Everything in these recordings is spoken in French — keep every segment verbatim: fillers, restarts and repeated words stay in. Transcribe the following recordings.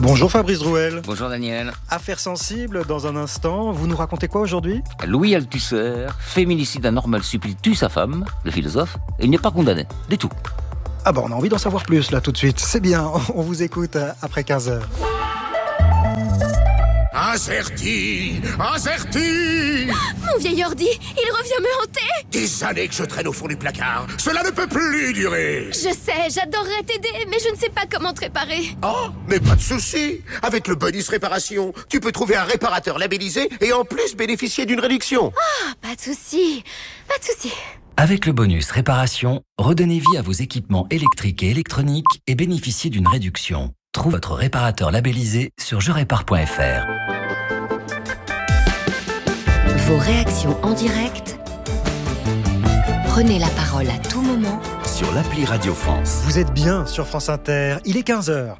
Bonjour Fabrice Drouel. Bonjour Daniel. Affaire sensible dans un instant. Vous nous racontez quoi aujourd'hui ? Louis Althusser, féminicide anormal supplie, tue sa femme, le philosophe, et il n'est pas condamné, du tout. Ah bah on a envie d'en savoir plus là tout de suite. C'est bien, on vous écoute après quinze heures. Azerty, Azerty. Mon vieil ordi, il revient me hanter. Des années que je traîne au fond du placard. Cela ne peut plus durer. Je sais, j'adorerais t'aider, mais je ne sais pas comment te réparer. Oh, mais pas de souci. Avec le bonus réparation, tu peux trouver un réparateur labellisé et en plus bénéficier d'une réduction. Ah, pas de souci, pas de souci. Avec le bonus réparation, redonnez vie à vos équipements électriques et électroniques et bénéficiez d'une réduction. Trouve votre réparateur labellisé sur je répare point f r. Vos réactions en direct. Prenez la parole à tout moment sur l'appli Radio France. Vous êtes bien sur France Inter, il est quinze heures.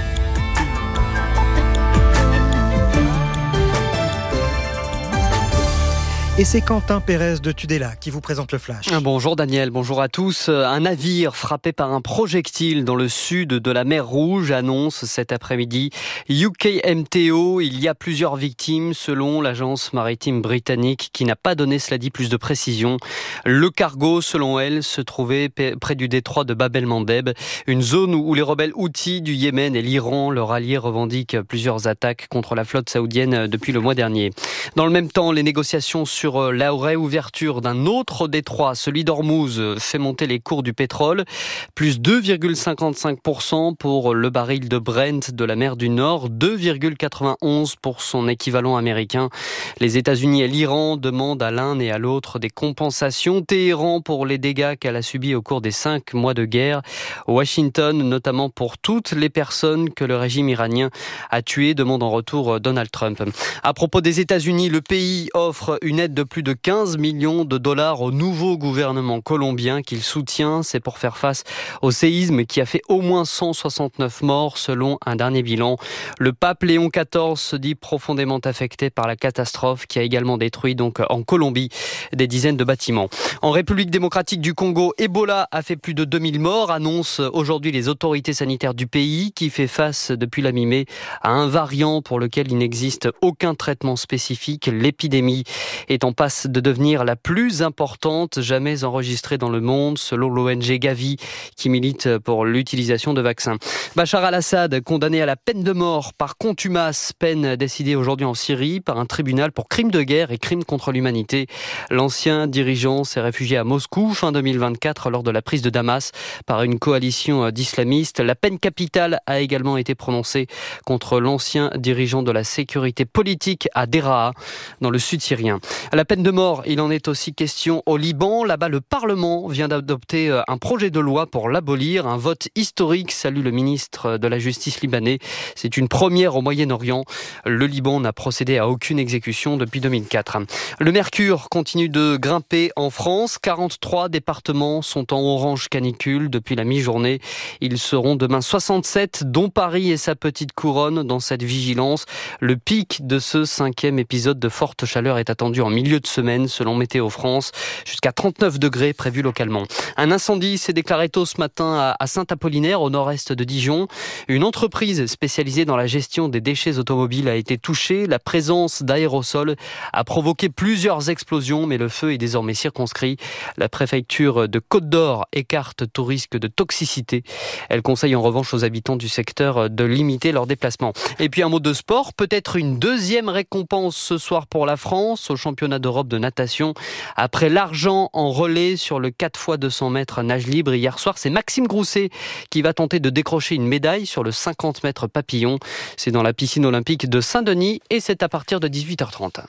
Et c'est Quentin Pérez de Tudela qui vous présente le Flash. Bonjour Daniel, bonjour à tous. Un navire frappé par un projectile dans le sud de la mer Rouge annonce cet après-midi U K M T O. Il y a plusieurs victimes selon l'agence maritime britannique qui n'a pas donné, cela dit, plus de précision. Le cargo, selon elle, se trouvait près du détroit de Bab el-Mandeb, une zone où les rebelles Houthis du Yémen et l'Iran, leur allié, revendiquent plusieurs attaques contre la flotte saoudienne depuis le mois dernier. Dans le même temps, les négociations sur la réouverture d'un autre détroit, celui d'Ormuz, fait monter les cours du pétrole, plus deux virgule cinquante-cinq pour cent pour le baril de Brent de la mer du Nord, deux virgule quatre-vingt-onze pour son équivalent américain. Les États-Unis et l'Iran demandent à l'un et à l'autre des compensations. Téhéran pour les dégâts qu'elle a subis au cours des cinq mois de guerre. Washington, notamment pour toutes les personnes que le régime iranien a tuées, demande en retour Donald Trump. À propos des États-Unis, le pays offre une aide de plus de quinze millions de dollars au nouveau gouvernement colombien qu'il soutient. C'est pour faire face au séisme qui a fait au moins cent soixante-neuf morts selon un dernier bilan. Le pape Léon quatorze se dit profondément affecté par la catastrophe qui a également détruit donc en Colombie des dizaines de bâtiments. En République démocratique du Congo, Ebola a fait plus de deux mille morts, annoncent aujourd'hui les autorités sanitaires du pays qui fait face depuis la mi-mai à un variant pour lequel il n'existe aucun traitement spécifique. L'épidémie est en passe de devenir la plus importante jamais enregistrée dans le monde, selon l'O N G Gavi, qui milite pour l'utilisation de vaccins. Bachar al-Assad, condamné à la peine de mort par contumace, peine décidée aujourd'hui en Syrie par un tribunal pour crimes de guerre et crimes contre l'humanité. L'ancien dirigeant s'est réfugié à Moscou fin deux mille vingt-quatre lors de la prise de Damas par une coalition d'islamistes. La peine capitale a également été prononcée contre l'ancien dirigeant de la sécurité politique à Deraa, dans le sud syrien. La peine de mort, il en est aussi question au Liban. Là-bas, le Parlement vient d'adopter un projet de loi pour l'abolir. Un vote historique, salue le ministre de la Justice libanais. C'est une première au Moyen-Orient. Le Liban n'a procédé à aucune exécution depuis deux mille quatre. Le mercure continue de grimper en France. quarante-trois départements sont en orange canicule depuis la mi-journée. Ils seront demain soixante-sept, dont Paris et sa petite couronne dans cette vigilance. Le pic de ce cinquième épisode de forte chaleur est attendu en milieu de semaine, selon Météo France, jusqu'à trente-neuf degrés prévus localement. Un incendie s'est déclaré tôt ce matin à Saint-Apollinaire, au nord-est de Dijon. Une entreprise spécialisée dans la gestion des déchets automobiles a été touchée. La présence d'aérosols a provoqué plusieurs explosions, mais le feu est désormais circonscrit. La préfecture de Côte-d'Or écarte tout risque de toxicité. Elle conseille en revanche aux habitants du secteur de limiter leurs déplacements. Et puis un mot de sport, peut-être une deuxième récompense ce soir pour la France au championnat d'Europe de natation. Après l'argent en relais sur le quatre fois deux cents mètres nage libre hier soir, c'est Maxime Grousset qui va tenter de décrocher une médaille sur le cinquante mètres papillon. C'est dans la piscine olympique de Saint-Denis et c'est à partir de dix-huit heures trente.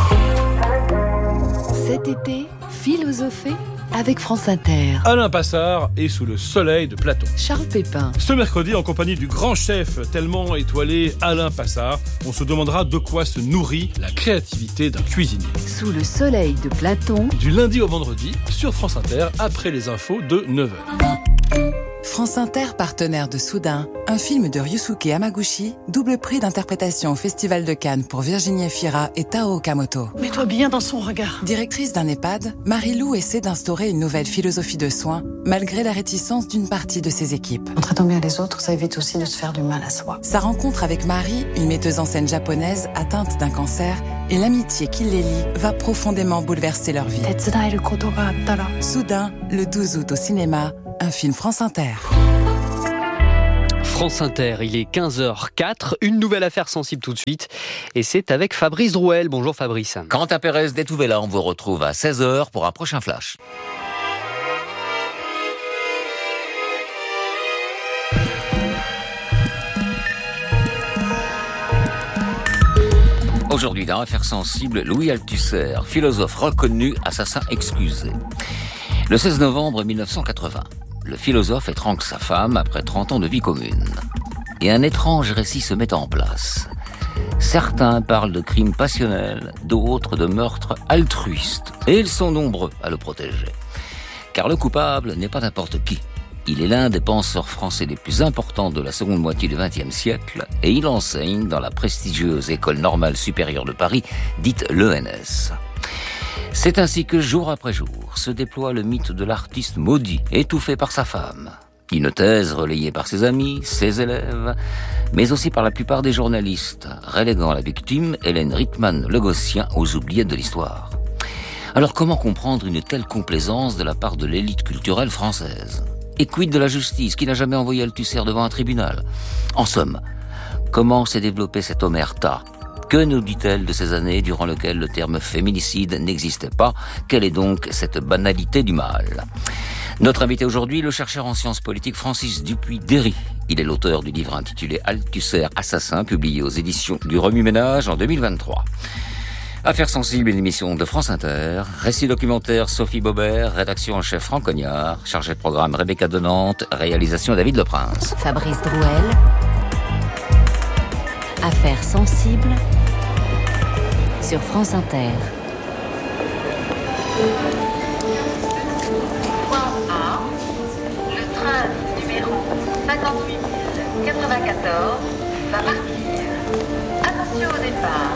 Cet été, philosophée avec France Inter. Alain Passard est sous le soleil de Platon. Charles Pépin. Ce mercredi, en compagnie du grand chef tellement étoilé Alain Passard, on se demandera de quoi se nourrit la créativité d'un cuisinier. Sous le soleil de Platon. Du lundi au vendredi, sur France Inter, après les infos de neuf heures. France Inter, partenaire de Soudain, un film de Ryusuke Hamaguchi, double prix d'interprétation au Festival de Cannes pour Virginie Efira et Tao Okamoto. Mets-toi bien dans son regard. Directrice d'un EHPAD, Marie-Lou essaie d'instaurer une nouvelle philosophie de soins, malgré la réticence d'une partie de ses équipes. En traitant bien les autres, ça évite aussi de se faire du mal à soi. Sa rencontre avec Marie, une metteuse en scène japonaise atteinte d'un cancer, et l'amitié qui les lie va profondément bouleverser leur vie. Soudain, le douze août au cinéma, un film France Inter. France Inter, il est quinze heures quatre, une nouvelle affaire sensible tout de suite, et c'est avec Fabrice Drouel. Bonjour Fabrice. Quentin Pérez d'Etouvela, on vous retrouve à seize heures pour un prochain flash. Aujourd'hui, dans Affaires sensibles, Louis Althusser, philosophe reconnu, assassin excusé. Le seize novembre mille neuf cent quatre-vingts, le philosophe étrangle sa femme après trente ans de vie commune. Et un étrange récit se met en place. Certains parlent de crimes passionnels, d'autres de meurtres altruistes. Et ils sont nombreux à le protéger. Car le coupable n'est pas n'importe qui. Il est l'un des penseurs français les plus importants de la seconde moitié du vingtième siècle et il enseigne dans la prestigieuse École normale supérieure de Paris, dite l'E N S. C'est ainsi que jour après jour se déploie le mythe de l'artiste maudit, étouffé par sa femme. Une thèse relayée par ses amis, ses élèves, mais aussi par la plupart des journalistes, reléguant la victime, Hélène Rittmann-Le Gossien, aux oubliettes de l'histoire. Alors comment comprendre une telle complaisance de la part de l'élite culturelle française ? Et quid de la justice qui n'a jamais envoyé Althusser devant un tribunal ? En somme, comment s'est développée cette omerta ? Que nous dit-elle de ces années durant lesquelles le terme féminicide n'existait pas ? Quelle est donc cette banalité du mal ? Notre invité aujourd'hui, le chercheur en sciences politiques Francis Dupuy-Derry. Il est l'auteur du livre intitulé Althusser, assassin, publié aux éditions du Remue-Ménage en deux mille vingt-trois. Affaires sensibles, une émission de France Inter. Récit documentaire Sophie Bobert, rédaction en chef Franck Cognard, chargé de programme Rebecca Denante, réalisation David Leprince. Fabrice Drouel. Affaires sensibles sur France Inter. Point A, le train numéro cinquante-huit mille quatre-vingt-quatorze va partir. Attention au départ.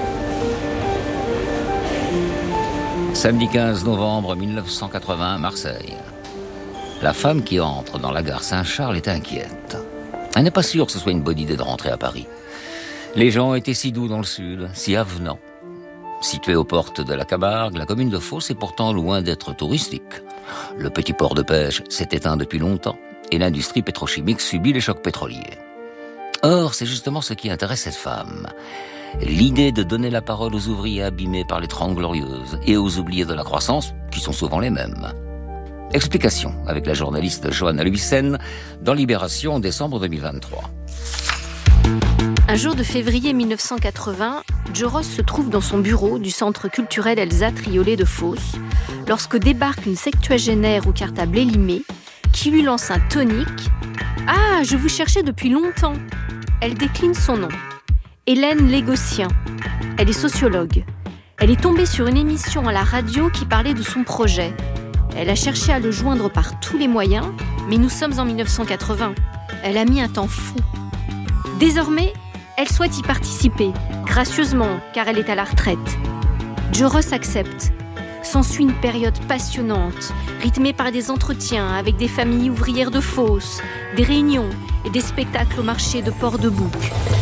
Samedi quinze novembre mille neuf cent quatre-vingts, Marseille. La femme qui entre dans la gare Saint-Charles est inquiète. Elle n'est pas sûre que ce soit une bonne idée de rentrer à Paris. Les gens étaient si doux dans le sud, si avenants. Située aux portes de la Camargue, la commune de Fos est pourtant loin d'être touristique. Le petit port de pêche s'est éteint depuis longtemps et l'industrie pétrochimique subit les chocs pétroliers. Or, c'est justement ce qui intéresse cette femme. L'idée de donner la parole aux ouvriers abîmés par les Trente Glorieuses et aux oubliés de la croissance, qui sont souvent les mêmes. Explication avec la journaliste Johanna Luyssen dans Libération en décembre deux mille vingt-trois. Un jour de février mille neuf cent quatre-vingts, Joros se trouve dans son bureau du centre culturel Elsa Triolet de Fos lorsque débarque une septuagénaire au cartable élimé qui lui lance un tonique. « Ah, je vous cherchais depuis longtemps !» Elle décline son nom. Hélène Légossien. Elle est sociologue. Elle est tombée sur une émission à la radio qui parlait de son projet. Elle a cherché à le joindre par tous les moyens, mais nous sommes en mille neuf cent quatre-vingts. Elle a mis un temps fou. Désormais, elle souhaite y participer, gracieusement, car elle est à la retraite. Joros accepte. S'ensuit une période passionnante, rythmée par des entretiens avec des familles ouvrières de Fos, des réunions et des spectacles au marché de Port-de-Bouc.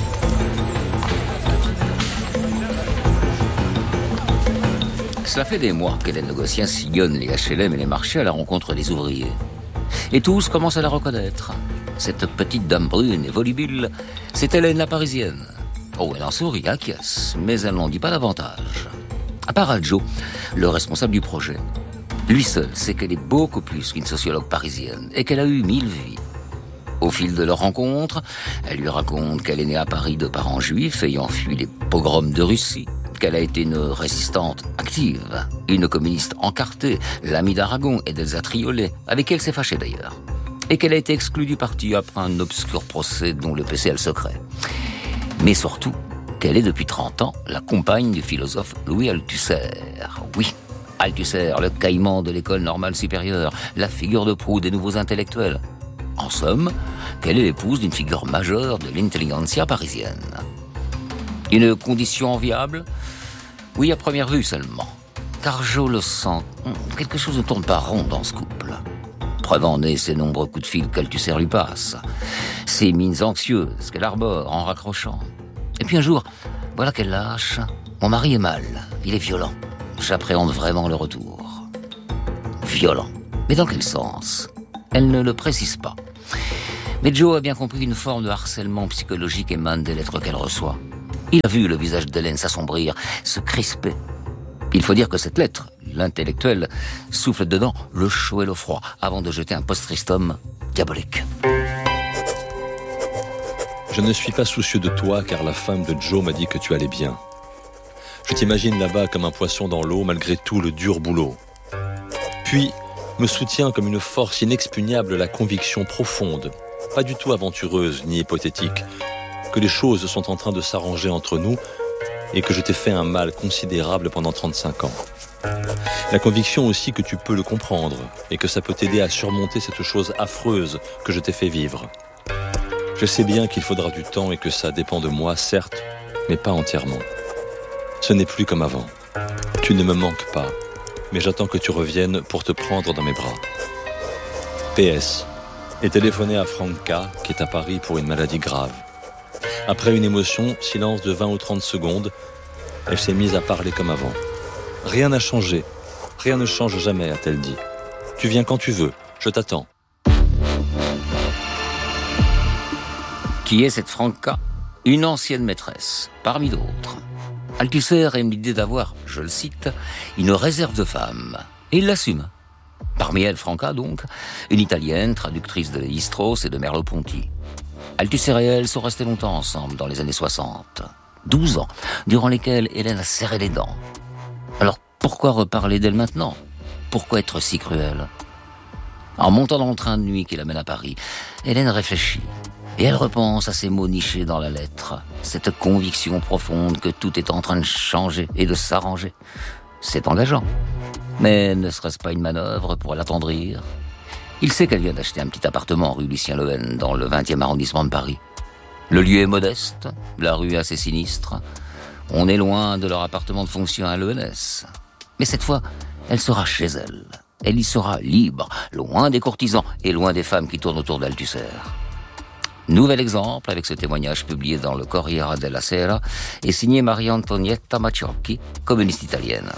Cela fait des mois qu'Hélène Légossien sillonne les H L M et les marchés à la rencontre des ouvriers. Et tous commencent à la reconnaître. Cette petite dame brune et volubile, c'est Hélène la Parisienne. Oh, elle en sourit, acquiesce, mais elle n'en dit pas davantage. À part à Joe, le responsable du projet. Lui seul sait qu'elle est beaucoup plus qu'une sociologue parisienne et qu'elle a eu mille vies. Au fil de leur rencontre, elle lui raconte qu'elle est née à Paris de parents juifs ayant fui les pogroms de Russie, qu'elle a été une résistante active, une communiste encartée, l'amie d'Aragon et d'Elsa Triolet, avec qui elle s'est fâchée d'ailleurs, et qu'elle a été exclue du parti après un obscur procès dont le P C a le secret. Mais surtout, qu'elle est depuis trente ans la compagne du philosophe Louis Althusser. Oui, Althusser, le caïman de l'école normale supérieure, la figure de proue des nouveaux intellectuels. En somme, qu'elle est l'épouse d'une figure majeure de l'intelligentsia parisienne. Une condition enviable ? Oui, à première vue seulement. Car Joe le sent, quelque chose ne tourne pas rond dans ce couple. Preuve en est ces nombreux coups de fil qu'Althusser lui passe, ces mines anxieuses qu'elle arbore en raccrochant. Et puis un jour, voilà qu'elle lâche. Mon mari est mal, il est violent. J'appréhende vraiment le retour. Violent. Mais dans quel sens ? Elle ne le précise pas. Mais Joe a bien compris qu'une forme de harcèlement psychologique émane des lettres qu'elle reçoit. Il a vu le visage d'Hélène s'assombrir, se crisper. Il faut dire que cette lettre, l'intellectuel, souffle dedans le chaud et le froid avant de jeter un post-scriptum diabolique. Je ne suis pas soucieux de toi car la femme de Joe m'a dit que tu allais bien. Je t'imagine là-bas comme un poisson dans l'eau malgré tout le dur boulot. Puis, me soutient comme une force inexpugnable la conviction profonde, pas du tout aventureuse ni hypothétique, que les choses sont en train de s'arranger entre nous et que je t'ai fait un mal considérable pendant trente-cinq ans. La conviction aussi que tu peux le comprendre et que ça peut t'aider à surmonter cette chose affreuse que je t'ai fait vivre. Je sais bien qu'il faudra du temps et que ça dépend de moi, certes, mais pas entièrement. Ce n'est plus comme avant. Tu ne me manques pas, mais j'attends que tu reviennes pour te prendre dans mes bras. P S. J'ai téléphoné à Franca, qui est à Paris pour une maladie grave. Après une émotion, silence de vingt ou trente secondes, elle s'est mise à parler comme avant. Rien n'a changé. Rien ne change jamais, a-t-elle dit. Tu viens quand tu veux, je t'attends. Qui est cette Franca ? Une ancienne maîtresse, parmi d'autres. Althusser aime l'idée d'avoir, je le cite, une réserve de femmes. Et il l'assume. Parmi elles, Franca donc, une italienne, traductrice de Lévi-Strauss et de Merleau-Ponty. Althusser et elle sont restés longtemps ensemble dans les années soixante. douze ans, durant lesquels Hélène a serré les dents. Alors pourquoi reparler d'elle maintenant ? Pourquoi être si cruelle ? En montant dans le train de nuit qui l'amène à Paris, Hélène réfléchit. Et elle repense à ces mots nichés dans la lettre. Cette conviction profonde que tout est en train de changer et de s'arranger. C'est engageant. Mais ne serait-ce pas une manœuvre pour l'attendrir ? Il sait qu'elle vient d'acheter un petit appartement rue Lucien-Lehen, dans le vingtième arrondissement de Paris. Le lieu est modeste, la rue assez sinistre. On est loin de leur appartement de fonction à l'E N S. Mais cette fois, elle sera chez elle. Elle y sera libre, loin des courtisans et loin des femmes qui tournent autour d'Althusser. Nouvel exemple avec ce témoignage publié dans le Corriere della Sera et signé Maria Antonietta Maciocchi, communiste italienne.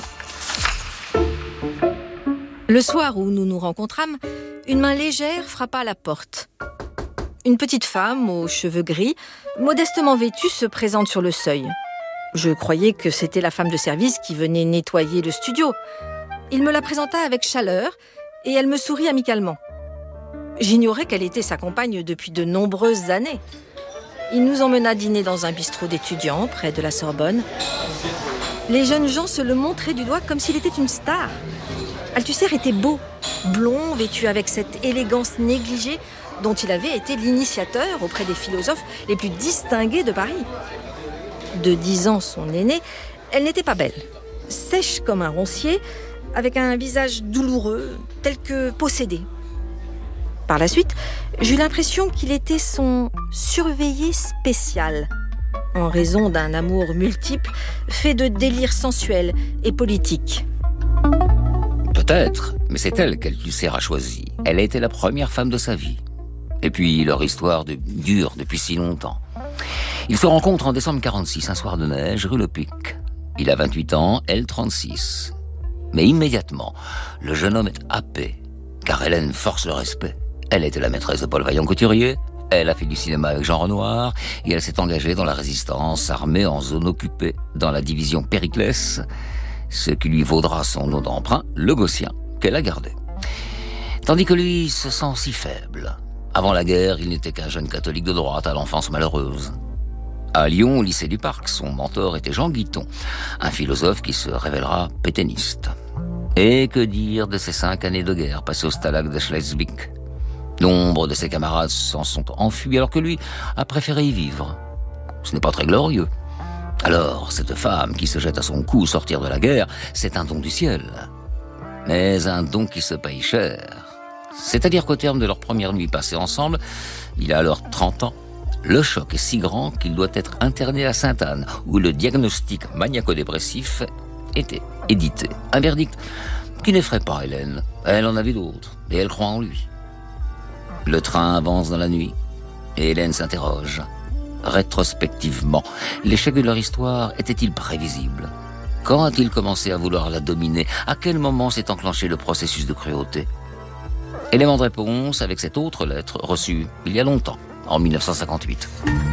Le soir où nous nous rencontrâmes, une main légère frappa à la porte. Une petite femme aux cheveux gris, modestement vêtue, se présente sur le seuil. Je croyais que c'était la femme de service qui venait nettoyer le studio. Il me la présenta avec chaleur et elle me sourit amicalement. J'ignorais qu'elle était sa compagne depuis de nombreuses années. Il nous emmena dîner dans un bistrot d'étudiants près de la Sorbonne. Les jeunes gens se le montraient du doigt comme s'il était une star. Althusser était beau, blond, vêtu avec cette élégance négligée dont il avait été l'initiateur auprès des philosophes les plus distingués de Paris. De dix ans son aînée, elle n'était pas belle. Sèche comme un roncier, avec un visage douloureux, tel que possédé. Par la suite, j'eus l'impression qu'il était son surveillé spécial, en raison d'un amour multiple, fait de délires sensuels et politiques. Peut-être, mais c'est elle qu'Althusser a choisie. Elle a été la première femme de sa vie. Et puis, leur histoire de... dure depuis si longtemps. Ils se rencontrent en décembre quarante-six, un soir de neige, rue Le Pic. Il a vingt-huit ans, elle trente-six. Mais immédiatement, le jeune homme est happé, car Hélène force le respect. Elle était la maîtresse de Paul Vaillant-Couturier, elle a fait du cinéma avec Jean Renoir, et elle s'est engagée dans la résistance armée en zone occupée, dans la division Périclès, ce qui lui vaudra son nom d'emprunt, le Gaussien, qu'elle a gardé. Tandis que lui se sent si faible. Avant la guerre, il n'était qu'un jeune catholique de droite à l'enfance malheureuse. À Lyon, au lycée du Parc, son mentor était Jean Guiton, un philosophe qui se révélera pétainiste. Et que dire de ces cinq années de guerre passées au stalag de Schleswig ? Nombre de ses camarades s'en sont enfuis alors que lui a préféré y vivre. Ce n'est pas très glorieux. Alors, cette femme qui se jette à son cou sortir de la guerre, c'est un don du ciel. Mais un don qui se paye cher. C'est-à-dire qu'au terme de leur première nuit passée ensemble, il a alors trente ans, le choc est si grand qu'il doit être interné à Sainte-Anne, où le diagnostic maniaco-dépressif était édité. Un verdict qui n'effraie pas Hélène. Elle en avait d'autres, et elle croit en lui. Le train avance dans la nuit, et Hélène s'interroge. Rétrospectivement, l'échec de leur histoire était-il prévisible ? Quand a-t-il commencé à vouloir la dominer ? À quel moment s'est enclenché le processus de cruauté ? Élément de réponse avec cette autre lettre reçue il y a longtemps, en dix-neuf cent cinquante-huit.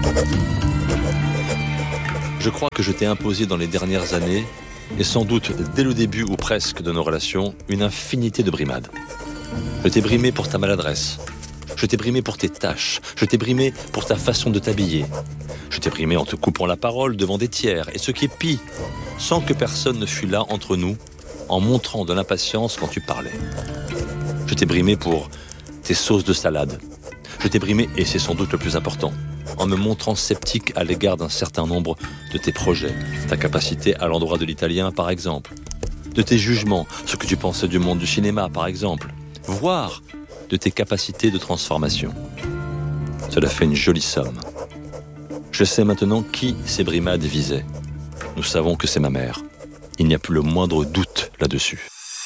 Je crois que je t'ai imposé dans les dernières années, et sans doute dès le début ou presque de nos relations, une infinité de brimades. Je t'ai brimé pour ta maladresse. Je t'ai brimé pour tes tâches. Je t'ai brimé pour ta façon de t'habiller. Je t'ai brimé en te coupant la parole devant des tiers. Et ce qui est pis, sans que personne ne fût là entre nous, en montrant de l'impatience quand tu parlais. Je t'ai brimé pour tes sauces de salade. Je t'ai brimé, et c'est sans doute le plus important, en me montrant sceptique à l'égard d'un certain nombre de tes projets. Ta capacité à l'endroit de l'italien, par exemple. De tes jugements, ce que tu pensais du monde du cinéma, par exemple. Voire de tes capacités de transformation. Cela fait une jolie somme. Je sais maintenant qui ces brimades visaient. Nous savons que c'est ma mère. Il n'y a plus le moindre doute là-dessus.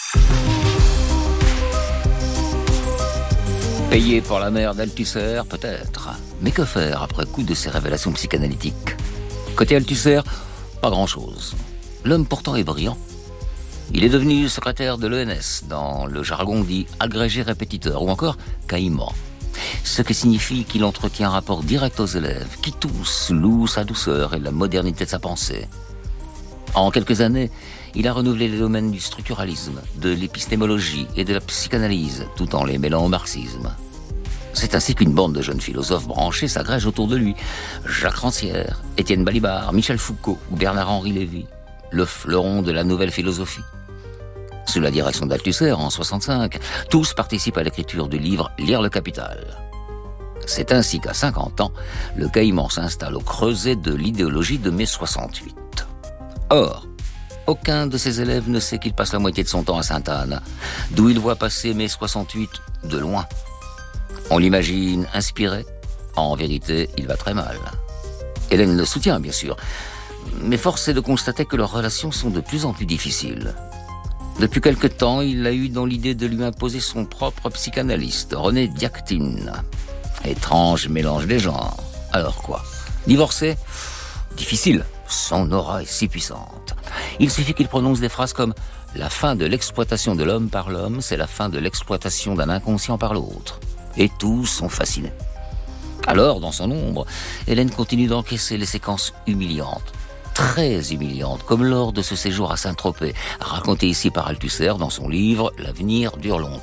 Payé pour la mère d'Althusser, peut-être. Mais que faire après coup de ces révélations psychanalytiques ? Côté Althusser, pas grand-chose. L'homme pourtant est brillant. Il est devenu secrétaire de l'E N S, dans le jargon dit agrégé répétiteur, ou encore caïman. Ce qui signifie qu'il entretient un rapport direct aux élèves, qui tous louent sa douceur et la modernité de sa pensée. En quelques années, il a renouvelé les domaines du structuralisme, de l'épistémologie et de la psychanalyse, tout en les mêlant au marxisme. C'est ainsi qu'une bande de jeunes philosophes branchés s'agrège autour de lui. Jacques Rancière, Étienne Balibar, Michel Foucault ou Bernard-Henri Lévy, le fleuron de la nouvelle philosophie. Sous la direction d'Althusser, en soixante-cinq, tous participent à l'écriture du livre « Lire le Capital ». C'est ainsi qu'à cinquante ans, le caïman s'installe au creuset de l'idéologie de mai soixante-huit. Or, aucun de ses élèves ne sait qu'il passe la moitié de son temps à Sainte-Anne, d'où il voit passer mai soixante-huit de loin. On l'imagine inspiré. En vérité, il va très mal. Hélène le soutient, bien sûr, mais force est de constater que leurs relations sont de plus en plus difficiles. Depuis quelque temps, il a eu dans l'idée de lui imposer son propre psychanalyste, René Diactine. Étrange mélange des genres. Alors quoi ? Divorcer ? Difficile. Son aura est si puissante. Il suffit qu'il prononce des phrases comme « La fin de l'exploitation de l'homme par l'homme, c'est la fin de l'exploitation d'un inconscient par l'autre. » Et tous sont fascinés. Alors, dans son ombre, Hélène continue d'encaisser les séquences humiliantes. Très humiliantes, comme lors de ce séjour à Saint-Tropez, raconté ici par Althusser dans son livre « L'avenir dure longtemps ».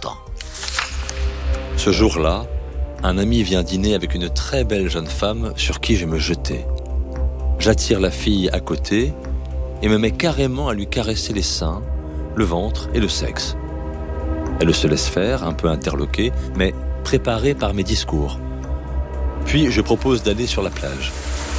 Ce jour-là, un ami vient dîner avec une très belle jeune femme sur qui je me jetais. J'attire la fille à côté et me mets carrément à lui caresser les seins, le ventre et le sexe. Elle se laisse faire, un peu interloquée, mais préparée par mes discours. Puis je propose d'aller sur la plage.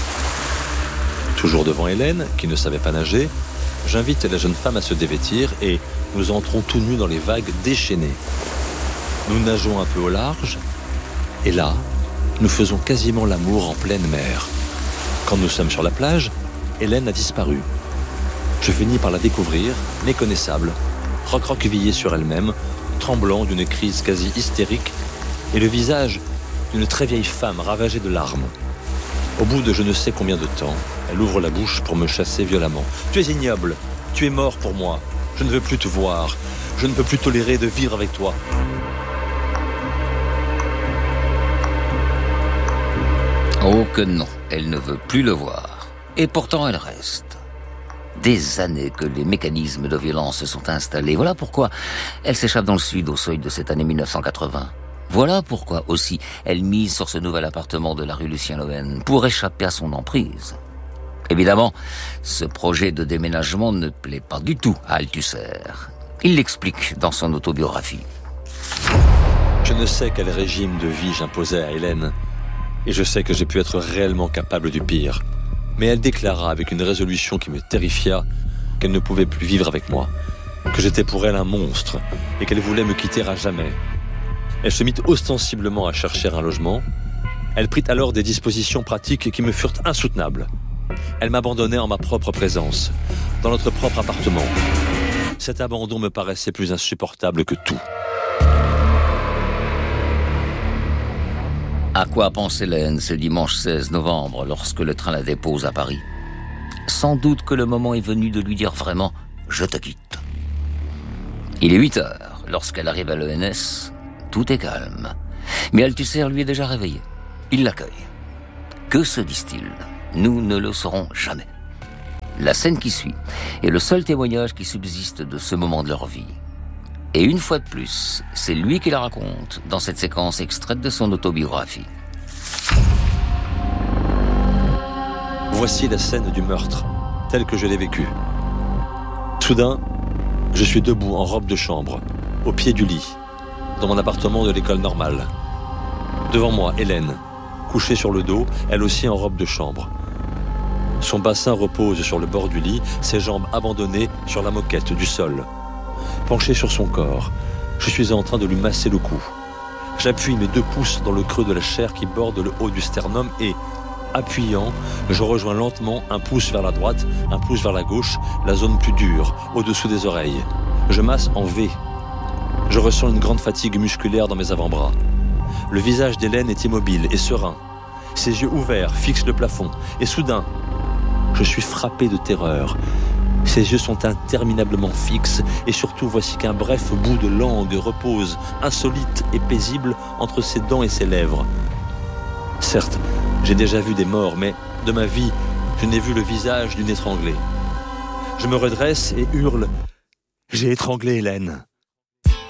Toujours devant Hélène, qui ne savait pas nager, j'invite la jeune femme à se dévêtir et nous entrons tout nus dans les vagues déchaînées. Nous nageons un peu au large et là, nous faisons quasiment l'amour en pleine mer. Quand nous sommes sur la plage, Hélène a disparu. Je finis par la découvrir, méconnaissable, recroquevillée sur elle-même, tremblant d'une crise quasi hystérique, et le visage d'une très vieille femme ravagée de larmes. Au bout de je ne sais combien de temps, elle ouvre la bouche pour me chasser violemment. « Tu es ignoble, tu es mort pour moi, je ne veux plus te voir, je ne peux plus tolérer de vivre avec toi. » Oh que non, elle ne veut plus le voir. Et pourtant elle reste. Des années que les mécanismes de violence se sont installés. Voilà pourquoi elle s'échappe dans le sud au seuil de cette année mille neuf cent quatre-vingts. Voilà pourquoi aussi elle mise sur ce nouvel appartement de la rue Lucien-Lhoën pour échapper à son emprise. Évidemment, ce projet de déménagement ne plaît pas du tout à Althusser. Il l'explique dans son autobiographie. Je ne sais quel régime de vie j'imposais à Hélène, et je sais que j'ai pu être réellement capable du pire. Mais elle déclara avec une résolution qui me terrifia qu'elle ne pouvait plus vivre avec moi, que j'étais pour elle un monstre et qu'elle voulait me quitter à jamais. Elle se mit ostensiblement à chercher un logement. Elle prit alors des dispositions pratiques qui me furent insoutenables. Elle m'abandonnait en ma propre présence, dans notre propre appartement. Cet abandon me paraissait plus insupportable que tout. À quoi pense Hélène ce dimanche seize novembre lorsque le train la dépose à Paris? Sans doute que le moment est venu de lui dire vraiment « je te quitte ». Il est huit heures. Lorsqu'elle arrive à l'E N S, tout est calme. Mais Althusser lui est déjà réveillé. Il l'accueille. Que se disent-ils? Nous ne le saurons jamais. La scène qui suit est le seul témoignage qui subsiste de ce moment de leur vie. Et une fois de plus, c'est lui qui la raconte dans cette séquence extraite de son autobiographie. Voici la scène du meurtre, telle que je l'ai vécue. Soudain, je suis debout en robe de chambre, au pied du lit, dans mon appartement de l'école normale. Devant moi, Hélène, couchée sur le dos, elle aussi en robe de chambre. Son bassin repose sur le bord du lit, ses jambes abandonnées sur la moquette du sol. Penché sur son corps, je suis en train de lui masser le cou. J'appuie mes deux pouces dans le creux de la chair qui borde le haut du sternum et, appuyant, je rejoins lentement un pouce vers la droite, un pouce vers la gauche, la zone plus dure, au-dessous des oreilles. Je masse en V. Je ressens une grande fatigue musculaire dans mes avant-bras. Le visage d'Hélène est immobile et serein. Ses yeux ouverts fixent le plafond. Et soudain, je suis frappé de terreur. Ses yeux sont interminablement fixes et surtout voici qu'un bref bout de langue repose, insolite et paisible, entre ses dents et ses lèvres. Certes, j'ai déjà vu des morts, mais de ma vie, je n'ai vu le visage d'une étranglée. Je me redresse et hurle « J'ai étranglé Hélène !»